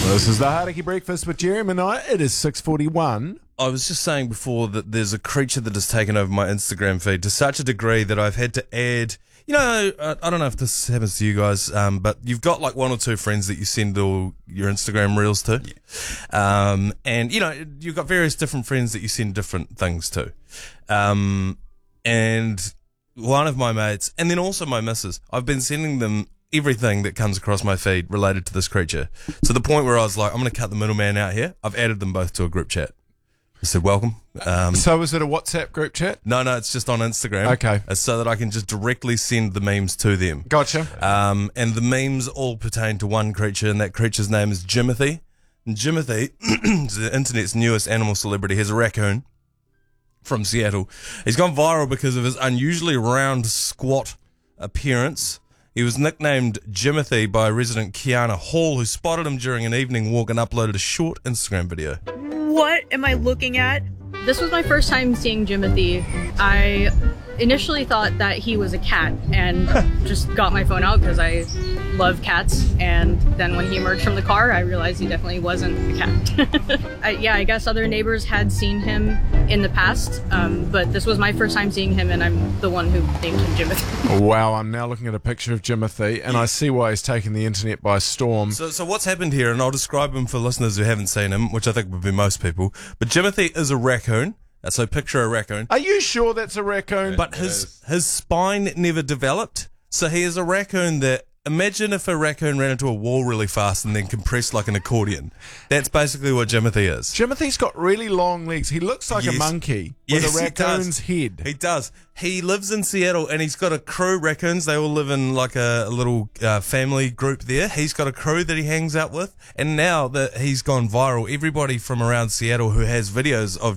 This is the Hardacre Breakfast with Jeremy and I. It is 6:41. I was just saying before that there's a creature that has taken over my Instagram feed to such a degree that I've had to add, I don't know if this happens to you guys, but you've got like one or two friends that you send all your Instagram reels to. Yeah. And you've got various different friends that you send different things to. And one of my mates, and then also my missus, I've been sending them everything that comes across my feed related to this creature. To the point where I was like, I'm going to cut the middleman out here. I've added them both to a group chat. I said, welcome. So is it a WhatsApp group chat? No, it's just on Instagram. Okay. It's so that I can just directly send the memes to them. Gotcha. And the memes all pertain to one creature, and that creature's name is Jimothy. And Jimothy is the internet's newest animal celebrity. He's a raccoon from Seattle. He's gone viral because of his unusually round, squat appearance. He was nicknamed Jimothy by resident Kiana Hall, who spotted him during an evening walk and uploaded a short Instagram video. What am I looking at? This was my first time seeing Jimothy. I initially thought that he was a cat and just got my phone out because I love cats. And then when he emerged from the car, I realized he definitely wasn't a cat. I guess other neighbors had seen him in the past, but this was my first time seeing him, and I'm the one who named him Jimothy. Wow, I'm now looking at a picture of Jimothy, and I see why he's taken the internet by storm. So what's happened here, and I'll describe him for listeners who haven't seen him, which I think would be most people, but Jimothy is a raccoon. So picture a raccoon. Are you sure that's a raccoon? But his spine never developed. So he is a raccoon that, imagine if a raccoon ran into a wall really fast and then compressed like an accordion. That's basically what Jimothy is. Jimothy's got really long legs. He looks like a monkey with a raccoon's head. He does. He lives in Seattle and he's got a crew, raccoons. They all live in like a little family group there. He's got a crew that he hangs out with. And now that he's gone viral, everybody from around Seattle who has videos of